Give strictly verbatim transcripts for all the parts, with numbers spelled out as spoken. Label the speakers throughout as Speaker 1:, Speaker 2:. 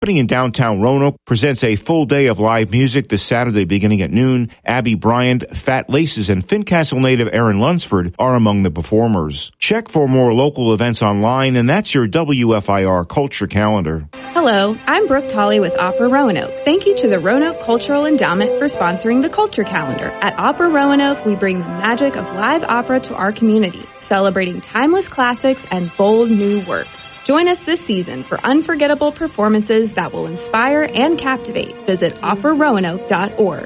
Speaker 1: In downtown Roanoke presents a full day of live music this Saturday beginning at noon. Abby Bryant, Fat Laces, and Fincastle native Aaron Lunsford are among the performers. Check for more local events online, and that's your W F I R Culture Calendar.
Speaker 2: Hello, I'm Brooke Tolley with Opera Roanoke. Thank you to the Roanoke Cultural Endowment for sponsoring the Culture Calendar. At Opera Roanoke, we bring the magic of live opera to our community, celebrating timeless classics and bold new works. Join us this season for unforgettable performances that will inspire and captivate. Visit opera roanoke dot org.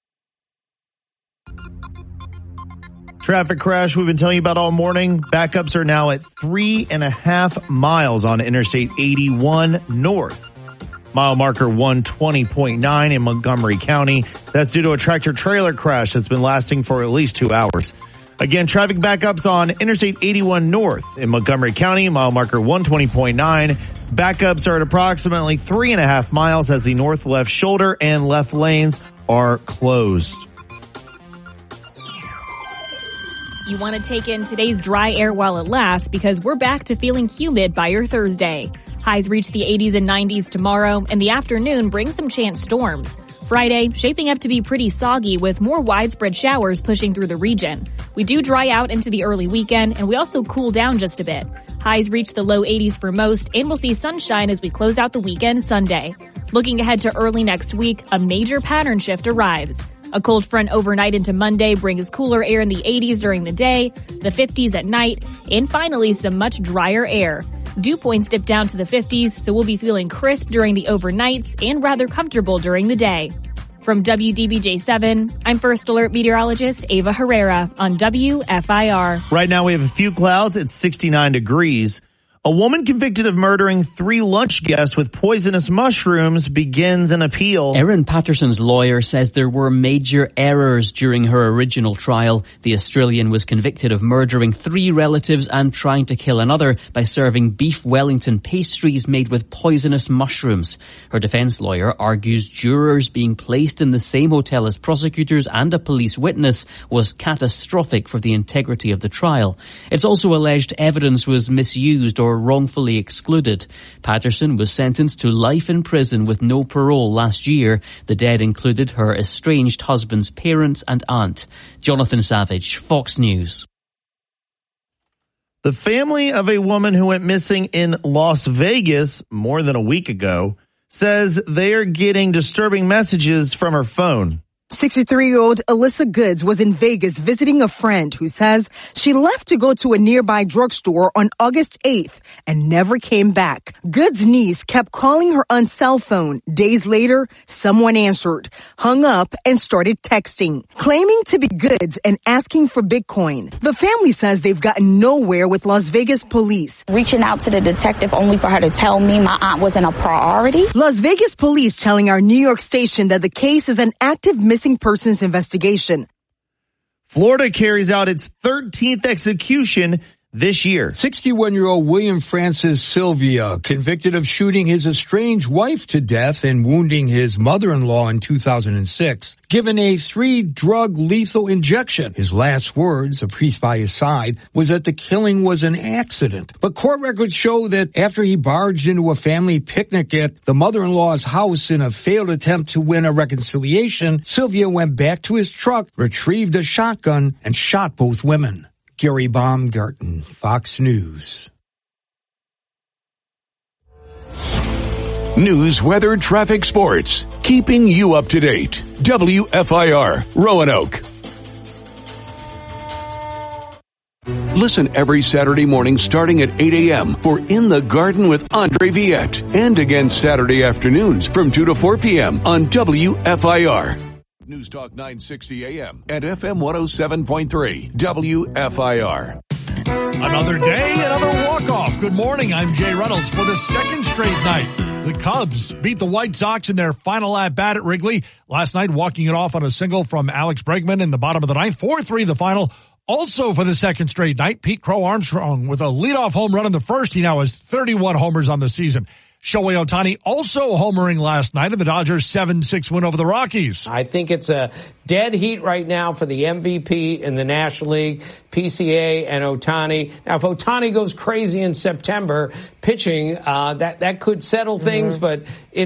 Speaker 3: Traffic crash we've been telling you about all morning. Backups are now at three and a half miles on Interstate eighty-one North. Mile marker one twenty point nine in Montgomery County. That's due to a tractor trailer crash that's been lasting for at least two hours. Again, traffic backups on Interstate eighty-one North in Montgomery County, mile marker one twenty point nine. Backups are at approximately three and a half miles as the north left shoulder and left lanes are closed.
Speaker 4: You want to take in today's dry air while it lasts because we're back to feeling humid by your Thursday. Highs reach the eighties and nineties tomorrow, and the afternoon brings some chance storms. Friday, shaping up to be pretty soggy with more widespread showers pushing through the region. We do dry out into the early weekend, and we also cool down just a bit. Highs reach the low eighties for most, and we'll see sunshine as we close out the weekend Sunday. Looking ahead to early next week, a major pattern shift arrives. A cold front overnight into Monday brings cooler air in the eighties during the day, the fifties at night, and finally some much drier air. Dew points dip down to the fifties, so we'll be feeling crisp during the overnights and rather comfortable during the day. From W D B J seven, I'm First Alert meteorologist Ava Herrera on W F I R.
Speaker 3: Right now we have a few clouds at sixty-nine degrees. A woman convicted of murdering three lunch guests with poisonous mushrooms begins an appeal.
Speaker 5: Erin Patterson's lawyer says there were major errors during her original trial. The Australian was convicted of murdering three relatives and trying to kill another by serving beef Wellington pastries made with poisonous mushrooms. Her defense lawyer argues jurors being placed in the same hotel as prosecutors and a police witness was catastrophic for the integrity of the trial. It's also alleged evidence was misused or wrongfully excluded. Patterson was sentenced to life in prison with no parole last year. The dead included her estranged husband's parents and aunt. Jonathan Savage, Fox News.
Speaker 3: The family of a woman who went missing in Las Vegas more than a week ago says they are getting disturbing messages from her phone.
Speaker 6: sixty-three-year-old Alyssa Goods was in Vegas visiting a friend who says she left to go to a nearby drugstore on August eighth and never came back. Goods' niece kept calling her on cell phone. Days later, someone answered, hung up, and started texting, claiming to be Goods and asking for Bitcoin. The family says they've gotten nowhere with Las Vegas police.
Speaker 7: Reaching out to the detective only for her to tell me my aunt wasn't a priority.
Speaker 6: Las Vegas police telling our New York station that the case is an active missing persons investigation.
Speaker 3: Florida carries out its thirteenth execution this year.
Speaker 8: sixty-one-year-old William Francis Sylvia, convicted of shooting his estranged wife to death and wounding his mother-in-law in two thousand six, given a three-drug lethal injection. His last words, a priest by his side, was that the killing was an accident. But court records show that after he barged into a family picnic at the mother-in-law's house in a failed attempt to win a reconciliation, Sylvia went back to his truck, retrieved a shotgun, and shot both women. Gary Baumgarten, Fox News.
Speaker 9: News, weather, traffic, sports. Keeping you up to date. W F I R, Roanoke. Listen every Saturday morning starting at eight a.m. for In the Garden with Andre Viette. And again Saturday afternoons from two to four p.m. on W F I R. News Talk nine sixty A M at F M one oh seven point three W F I R.
Speaker 10: Another day, another walk-off. Good morning, I'm Jay Reynolds. For the second straight night, the Cubs beat the White Sox in their final at-bat at Wrigley. Last night, walking it off on a single from Alex Bregman in the bottom of the ninth. four three the final. Also for the second straight night, Pete Crow Armstrong with a leadoff home run in the first. He now has thirty-one homers on the season. Shohei Ohtani also homering last night in the Dodgers' seven six win over the Rockies.
Speaker 11: I think it's a dead heat right now for the M V P in the National League, P C A and Ohtani. Now, if Ohtani goes crazy in September pitching, uh, that, that could settle things, mm-hmm. but it's